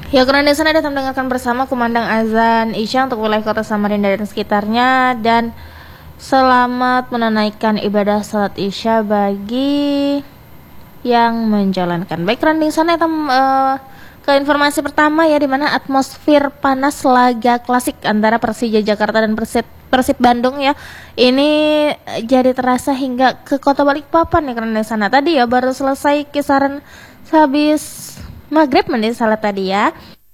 Ya, kurang dari sana datang mendengarkan bersama kumandang azan Isya untuk wilayah kota Samarinda dan sekitarnya, dan selamat menunaikan ibadah salat Isya bagi yang menjalankan. Baik, running sana ke informasi pertama ya, di mana atmosfer panas laga klasik antara Persija Jakarta dan Persib Bandung ya. Ini jadi terasa hingga ke kota Balikpapan ya, karena di sana tadi ya baru selesai kisaran sehabis maghrib menit salat tadi ya,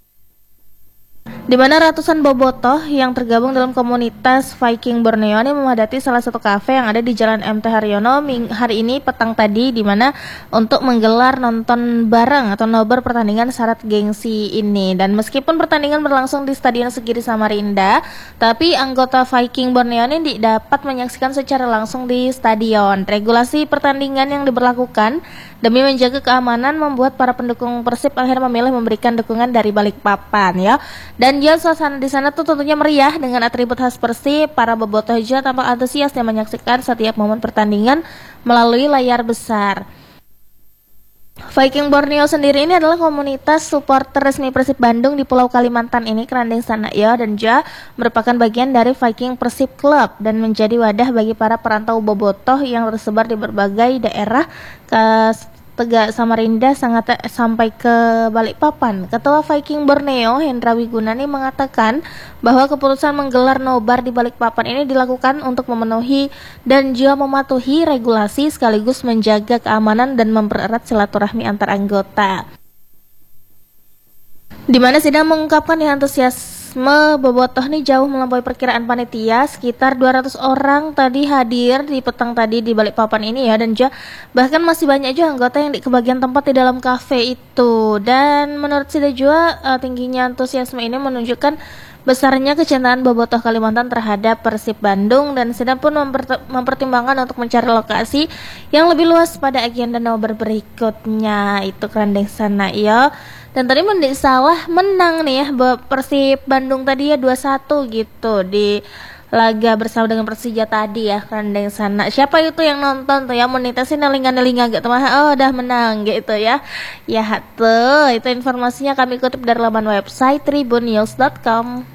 di mana ratusan bobotoh yang tergabung dalam komunitas Viking Borneo ini memadati salah satu kafe yang ada di Jalan MT Haryono hari ini petang tadi, di mana untuk menggelar nonton bareng atau nobar pertandingan syarat gengsi ini. Dan meskipun pertandingan berlangsung di Stadion Segiri Samarinda, tapi anggota Viking Borneo ini dapat menyaksikan secara langsung di stadion. Regulasi pertandingan yang diberlakukan demi menjaga keamanan membuat para pendukung Persib akhirnya memilih memberikan dukungan dari Balikpapan ya. Dan juga suasana di sana tuh tentunya meriah dengan atribut khas Persib. Para bobotoh juga tampak antusias yang menyaksikan setiap momen pertandingan melalui layar besar. Viking Borneo sendiri ini adalah komunitas supporter resmi Persib Bandung di Pulau Kalimantan ini, kerandeng sana ya, dan juga merupakan bagian dari Viking Persib Club dan menjadi wadah bagi para perantau bobotoh yang tersebar di berbagai daerah ke Tegak Samarinda sampai ke Balikpapan. Ketua Viking Borneo Hendra Wigunani mengatakan bahwa keputusan menggelar nobar di Balikpapan ini dilakukan untuk memenuhi dan juga mematuhi regulasi sekaligus menjaga keamanan dan mempererat silaturahmi antar anggota. Di mana sidang mengungkapkan antusiasme bobotoh nih jauh melampaui perkiraan panitia. Sekitar 200 orang tadi hadir di petang tadi di Balikpapan ini ya, dan juga bahkan masih banyak juga anggota yang di kebagian tempat di dalam kafe itu. Dan menurut Sida juga tingginya antusiasme ini menunjukkan besarnya kecintaan bobotoh Kalimantan terhadap Persib Bandung, dan Sida pun mempertimbangkan untuk mencari lokasi yang lebih luas pada agenda nobar berikutnya. Itu kerandeng sana ya. Dan tadi mendik salah menang nih ya Persib Bandung tadi ya 2-1 gitu di laga bersama dengan Persija tadi ya, kerandeng sana. Siapa itu yang nonton tuh ya, monetasi nelinga-nelinga gitu mah, oh udah menang gitu ya. Ya tuh, itu informasinya kami kutip dari laman website tribunnews.com.